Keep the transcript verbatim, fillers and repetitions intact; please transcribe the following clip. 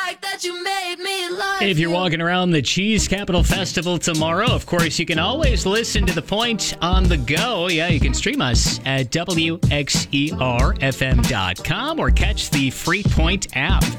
fact that you made me love If you're you. walking around the Cheese Capital Festival tomorrow, of course, you can always listen to The Point on the go. Yeah, you can stream us at W X E R F M dot com or catch the Free Point app.